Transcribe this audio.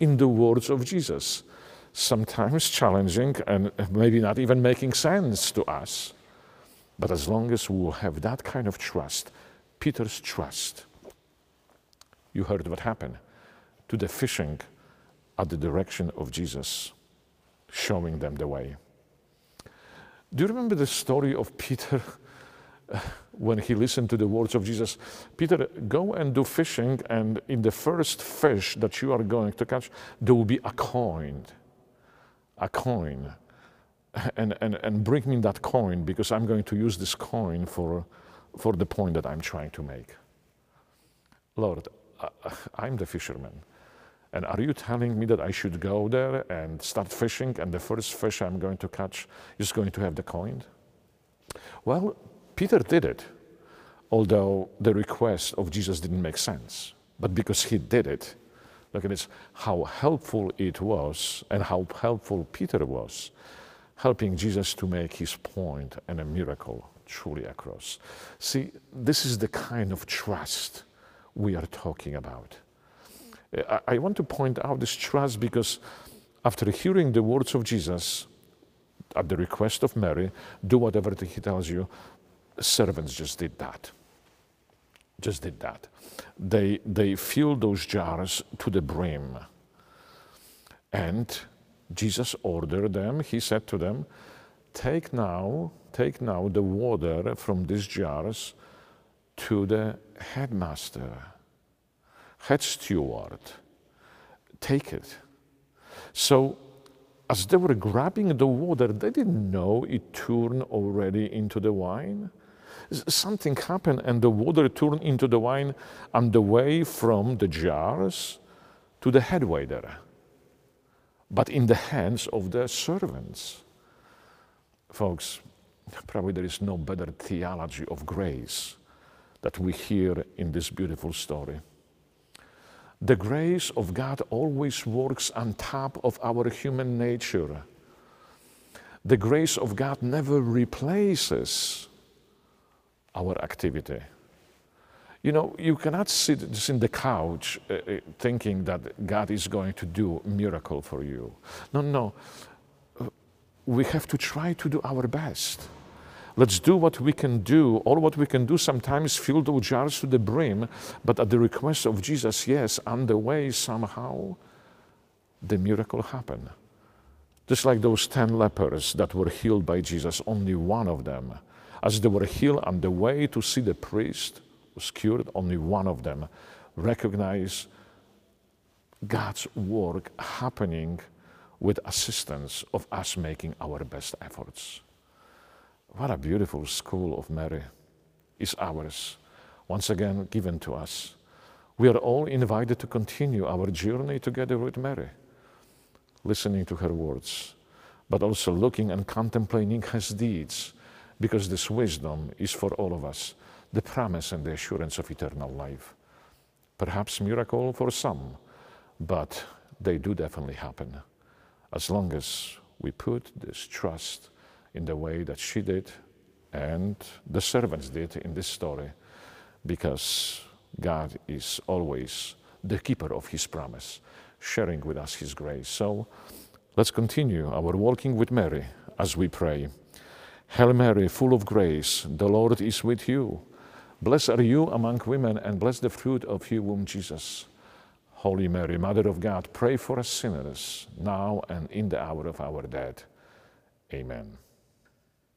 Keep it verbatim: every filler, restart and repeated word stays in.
in the words of Jesus, sometimes challenging and maybe not even making sense to us. But as long as we will have that kind of trust, Peter's trust, you heard what happened to the fishing at the direction of Jesus, showing them the way. Do you remember the story of Peter when he listened to the words of Jesus? Peter, go and do fishing, and in the first fish that you are going to catch, there will be a coin. A coin. And, and, and bring me that coin, because I'm going to use this coin for, for the point that I'm trying to make. Lord, I'm the fisherman. And are you telling me that I should go there and start fishing, and the first fish I'm going to catch is going to have the coin? Well, Peter did it, although the request of Jesus didn't make sense. But because he did it, look at this, how helpful it was, and how helpful Peter was, helping Jesus to make his point and a miracle truly across. See, this is the kind of trust we are talking about. I want to point out this trust because after hearing the words of Jesus, at the request of Mary, do whatever he tells you, servants just did that. Just did that. They, they filled those jars to the brim. And Jesus ordered them, he said to them, take now, take now the water from these jars to the headmaster. Head steward, take it. So as they were grabbing the water, they didn't know it turned already into the wine. Something happened and the water turned into the wine on the way from the jars to the head waiter, but in the hands of the servants. Folks, probably there is no better theology of grace that we hear in this beautiful story. The grace of God always works on top of our human nature. The grace of God never replaces our activity. You know, you cannot sit just in the couch uh, thinking that God is going to do a miracle for you. No, no. Uh, we have to try to do our best. Let's do what we can do. All what we can do sometimes fill those jars to the brim, but at the request of Jesus, yes, on the way somehow, the miracle happened. Just like those ten lepers that were healed by Jesus, only one of them, as they were healed on the way to see the priest, was cured, only one of them recognized God's work happening with assistance of us making our best efforts. What a beautiful school of Mary is ours, once again given to us. We are all invited to continue our journey together with Mary, listening to her words, but also looking and contemplating her deeds, because this wisdom is for all of us, the promise and the assurance of eternal life. Perhaps miracle for some, but they do definitely happen, as long as we put this trust in the way that she did and the servants did in this story, because God is always the keeper of his promise, sharing with us his grace. So let's continue our walking with Mary as we pray. Hail Mary, full of grace, the Lord is with you. Blessed are you among women, and blessed the fruit of your womb, Jesus. Holy Mary, Mother of God, pray for us sinners, now and in the hour of our death. Amen.